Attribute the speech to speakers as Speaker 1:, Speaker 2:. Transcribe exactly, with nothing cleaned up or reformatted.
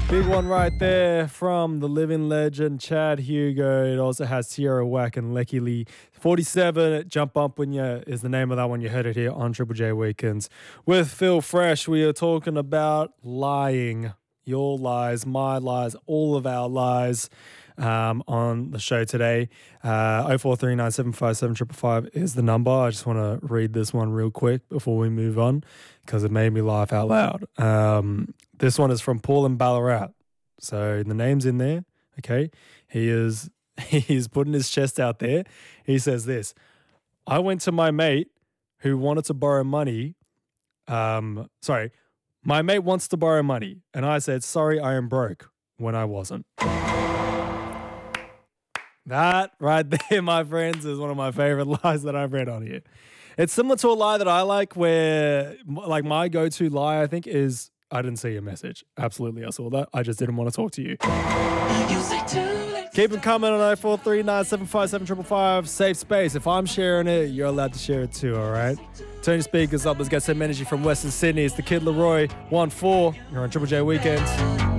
Speaker 1: Big one right there from the living legend Chad Hugo. It also has Tierra Whack and Lecky Lee. forty-seven, Jump Up When You is the name of that one. You heard it here on Triple J Weekends. With Phil Fresh, we are talking about lying. Your lies, my lies, all of our lies um, on the show today. Uh, oh four three nine seven five seven five five is the number. I just want to read this one real quick before we move on because it made me laugh out loud. Um, this one is from Paul in Ballarat. So the name's in there, okay? He is he's putting his chest out there. He says this: I went to my mate who wanted to borrow money. Um, sorry. My mate wants to borrow money, and I said, sorry, I am broke, when I wasn't. That right there, my friends, is one of my favorite lies that I've read on here. It's similar to a lie that I like where, like, my go-to lie, I think, is I didn't see your message. Absolutely, I saw that. I just didn't want to talk to you. Keep them coming on oh four three nine seven five seven five five. Safe space. If I'm sharing it, you're allowed to share it too, all right? Turn your speakers up. Let's get some energy from Western Sydney. It's the Kid Laroi, one four. You're on Triple J Weekends.